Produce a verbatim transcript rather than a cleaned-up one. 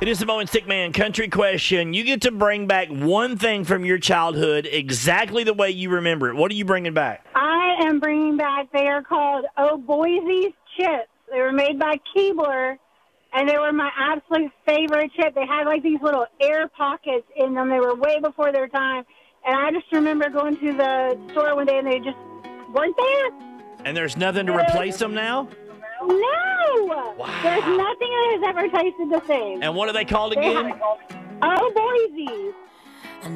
It is the Mo and Stick Man country question. You get to bring back one thing from your childhood exactly the way you remember it. What are you bringing back? I am bringing back, they are called Oh Boise's chips. They were made by Keebler, and they were my absolute favorite chip. They had like these little air pockets in them. They were way before their time. And I just remember going to the store one day, and they just weren't there. And there's nothing to replace them now? No! Wow. There's nothing that has ever tasted the same. And what are they called again? Oh, Boise.